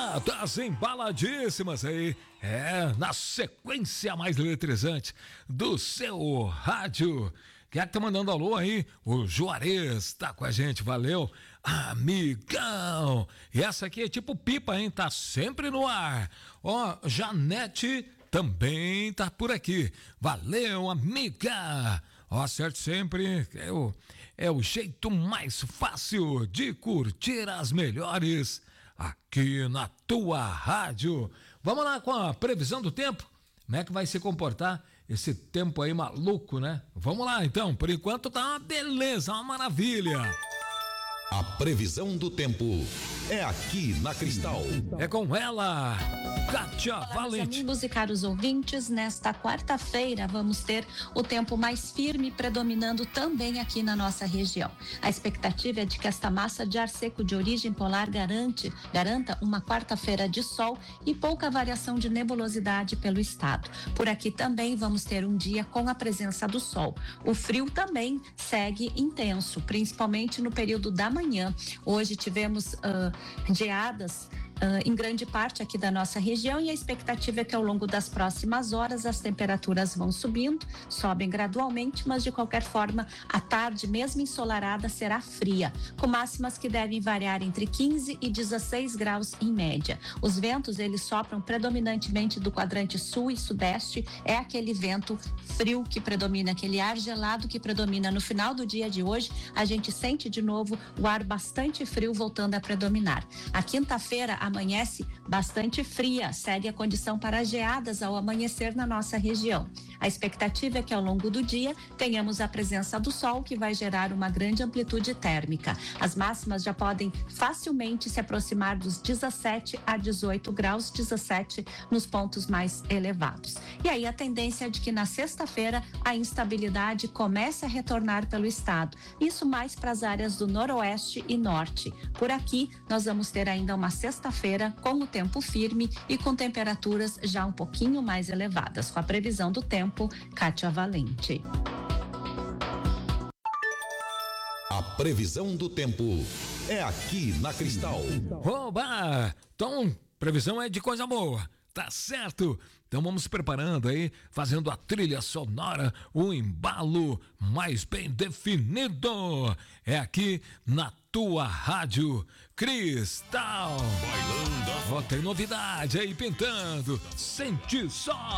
Das embaladíssimas aí, na sequência mais eletrizante do seu rádio. Quem é que tá mandando alô aí? O Juarez tá com a gente, valeu, amigão. E essa aqui é tipo pipa, hein? Tá sempre no ar. Ó, Janete também tá por aqui. Valeu, amiga. Ó, acerte sempre, é o jeito mais fácil de curtir as melhores aqui na tua rádio. Vamos lá com a previsão do tempo? Como é que vai se comportar esse tempo aí maluco, né? Vamos lá então, por enquanto tá uma beleza, uma maravilha. A previsão do tempo é aqui na Cristal. É com ela, Kátia Valente. Amigos e caros ouvintes, nesta quarta-feira vamos ter o tempo mais firme predominando também aqui na nossa região. A expectativa é de que esta massa de ar seco de origem polar garanta uma quarta-feira de sol e pouca variação de nebulosidade pelo estado. Por aqui também vamos ter um dia com a presença do sol. O frio também segue intenso, principalmente no período da manhã. Hoje tivemos geadas em grande parte aqui da nossa região e a expectativa é que ao longo das próximas horas as temperaturas vão subindo, sobem gradualmente, mas de qualquer forma a tarde, mesmo ensolarada, será fria, com máximas que devem variar entre 15 e 16 graus em média. Os ventos, eles sopram predominantemente do quadrante sul e sudeste, é aquele vento frio que predomina, aquele ar gelado que predomina. No final do dia de hoje, a gente sente de novo o ar bastante frio voltando a predominar. A quinta-feira amanhece bastante fria, segue a condição para geadas ao amanhecer na nossa região. A expectativa é que ao longo do dia tenhamos a presença do sol, que vai gerar uma grande amplitude térmica. As máximas já podem facilmente se aproximar dos 17 a 18 graus, 17 nos pontos mais elevados. E aí a tendência é de que na sexta-feira a instabilidade comece a retornar pelo estado. Isso mais para as áreas do noroeste e norte. Por aqui nós vamos ter ainda uma sexta-feira com o tempo firme e com temperaturas já um pouquinho mais elevadas. Com a previsão do tempo, Kátia Valente. A previsão do tempo é aqui na Cristal. Oba! Então, previsão é de coisa boa. Tá certo? Então vamos se preparando aí, fazendo a trilha sonora, o embalo mais bem definido. É aqui na tua rádio Cristal. Tem novidade aí pintando. Sente só.